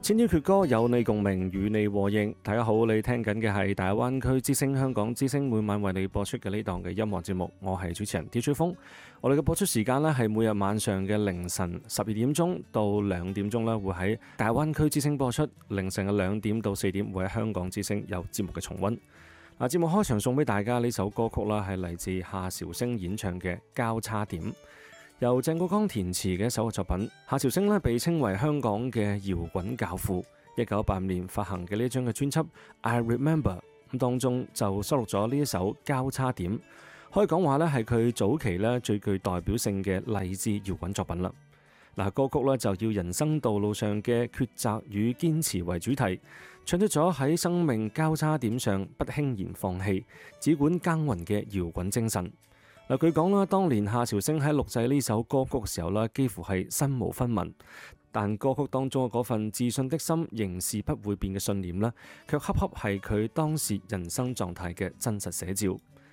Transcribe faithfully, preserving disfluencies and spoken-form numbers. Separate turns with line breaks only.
千挑闕歌有你共鳴，與你和應。大家好，你聽緊嘅係大灣區之聲香港之聲每晚為你播出嘅呢檔嘅音樂節目，我係主持人 D J 風。我哋嘅播出時間呢係每日晚上嘅凌晨十二點鐘到兩點鐘呢會喺大灣區之聲播出，凌晨嘅兩點到四點會喺香港之聲有節目嘅重溫。嗱，節目開場送俾大家呢首歌曲啦，係嚟自夏韶聲演唱嘅《交叉點》。由鄭國江填詞嘅一首作品，夏韶聲咧被稱為香港嘅搖滾教父。一九八五年發行嘅呢一張嘅專輯《I Remember》咁當中就收錄咗呢一首《交叉點》，可以講話咧係佢早期咧最具代表性嘅勵志搖滾作品啦。嗱，歌曲咧就要人生道路上嘅抉擇與堅持為主題，唱出咗喺生命交叉點上不輕言放棄，只管耕耘嘅搖滾精神。嗱，據講啦，當年夏韶聲喺錄製呢首歌曲嘅時候咧，幾乎係身無分文，但歌曲當中嘅嗰份自信的心仍是不會變嘅信念咧，卻恰恰係佢當時人生狀態嘅真實寫照。